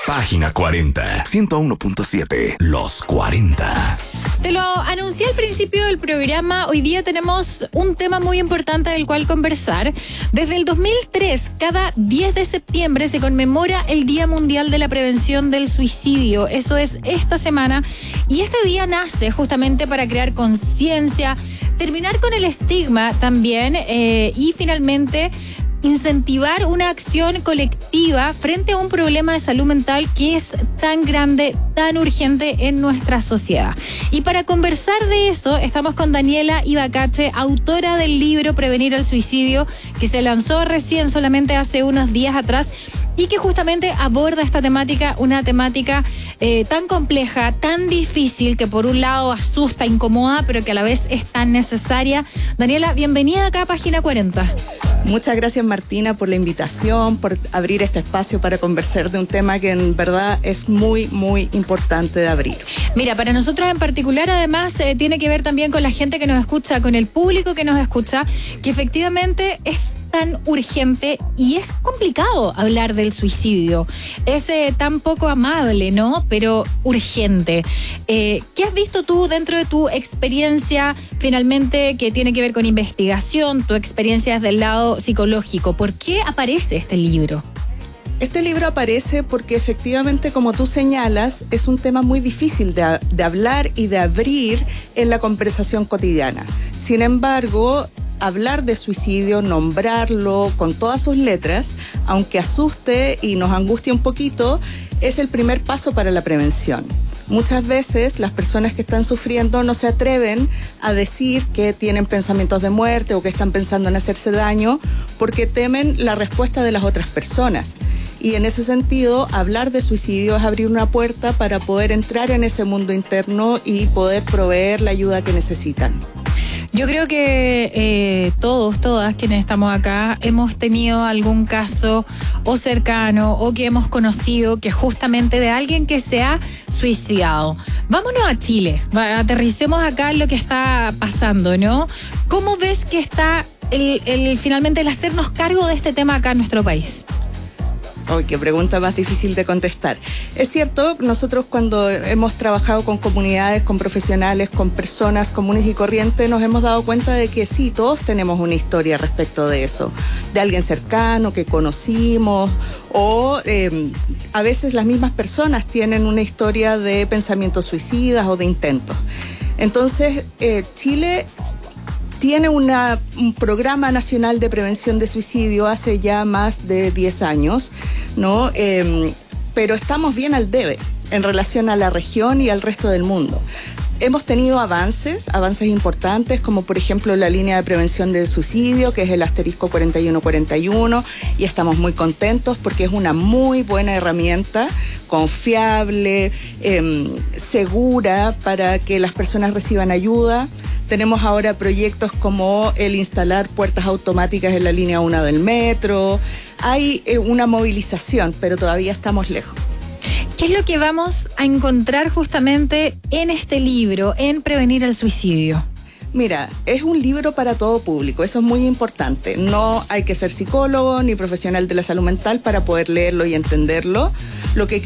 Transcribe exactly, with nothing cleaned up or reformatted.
Página cuarenta, ciento uno punto siete, Los cuarenta. Te lo anuncié al principio del programa. Hoy día tenemos un tema muy importante del cual conversar. Desde el dos mil tres, cada diez de septiembre se conmemora el Día Mundial de la Prevención del Suicidio. Eso es esta semana. Y este día nace justamente para crear conciencia, terminar con el estigma también eh, y finalmente incentivar una acción colectiva frente a un problema de salud mental que es tan grande, tan urgente en nuestra sociedad. Y para conversar de eso, estamos con Daniela Ibacache, autora del libro Prevenir el Suicidio, que se lanzó recién, solamente hace unos días atrás, y que justamente aborda esta temática, una temática eh, tan compleja, tan difícil, que por un lado asusta, incomoda, pero que a la vez es tan necesaria. Daniela, bienvenida acá a Página cuarenta. Muchas gracias, Martina, por la invitación, por abrir este espacio para conversar de un tema que en verdad es muy, muy importante de abrir. Mira, para nosotros en particular, además, eh, tiene que ver también con la gente que nos escucha, con el público que nos escucha, que efectivamente es tan urgente y es complicado hablar del suicidio. Es eh, tan poco amable, ¿no? Pero urgente. Eh, ¿Qué has visto tú dentro de tu experiencia, finalmente, que tiene que ver con investigación, tu experiencia desde el lado psicológico? ¿Por qué aparece este libro? Este libro aparece porque efectivamente, como tú señalas, es un tema muy difícil de, de hablar y de abrir en la conversación cotidiana. Sin embargo, hablar de suicidio, nombrarlo con todas sus letras, aunque asuste y nos angustie un poquito, es el primer paso para la prevención. Muchas veces las personas que están sufriendo no se atreven a decir que tienen pensamientos de muerte o que están pensando en hacerse daño porque temen la respuesta de las otras personas. Y en ese sentido, hablar de suicidio es abrir una puerta para poder entrar en ese mundo interno y poder proveer la ayuda que necesitan. Yo creo que eh, todos, todas quienes estamos acá hemos tenido algún caso o cercano o que hemos conocido que justamente de alguien que se ha suicidado. Vámonos a Chile, aterricemos acá en lo que está pasando, ¿no? ¿Cómo ves que está el, el, finalmente el hacernos cargo de este tema acá en nuestro país? Oh, qué pregunta más difícil de contestar. Es cierto, nosotros cuando hemos trabajado con comunidades, con profesionales, con personas comunes y corrientes, nos hemos dado cuenta de que sí, todos tenemos una historia respecto de eso, de alguien cercano que conocimos, o eh, a veces las mismas personas tienen una historia de pensamientos suicidas o de intentos. Entonces, eh, Chile tiene una, un programa nacional de prevención de suicidio hace ya más de diez años, ¿no? Eh, pero estamos bien al debe en relación a la región y al resto del mundo. Hemos tenido avances, avances importantes, como por ejemplo la línea de prevención del suicidio, que es el asterisco cuarenta y uno cuarenta y uno, y estamos muy contentos porque es una muy buena herramienta, confiable, eh, segura para que las personas reciban ayuda. Tenemos ahora proyectos como el instalar puertas automáticas en la línea uno del metro. Hay eh, una movilización, pero todavía estamos lejos. ¿Qué es lo que vamos a encontrar justamente en este libro, en Prevenir el Suicidio? Mira, es un libro para todo público, eso es muy importante. No hay que ser psicólogo ni profesional de la salud mental para poder leerlo y entenderlo. Lo que